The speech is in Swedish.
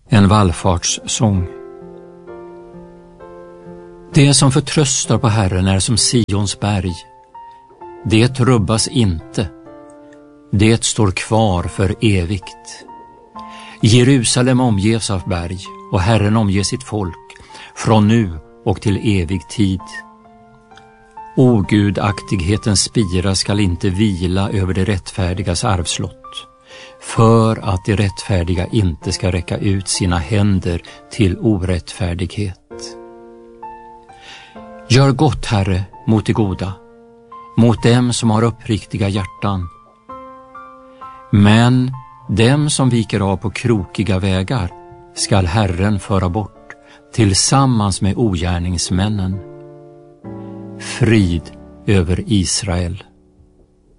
En vallfartssång. Det som förtröstar på Herren är som Sions berg. Det rubbas inte. Det står kvar för evigt. Jerusalem omges av berg och Herren omger sitt folk från nu och till evig tid. Ogudaktighetens spira skall inte vila över det rättfärdigas arvslott, för att de rättfärdiga inte ska räcka ut sina händer till orättfärdighet. Gör gott, Herre, mot de goda, mot dem som har uppriktiga hjärtan. Men dem som viker av på krokiga vägar skall Herren föra bort tillsammans med ogärningsmännen. Frid över Israel.